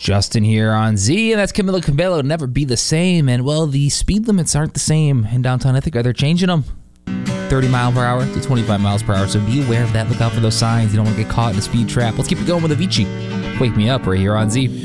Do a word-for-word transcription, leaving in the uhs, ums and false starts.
Justin here on Z, and that's Camilo Cabello, Never Be the Same. And, well, the speed limits aren't the same in downtown Ithaca. They're changing them. thirty mile per hour to twenty-five miles per hour, so be aware of that. Look out for those signs. You don't want to get caught in a speed trap. Let's keep it going with Avicii. Wake Me Up right here on Z.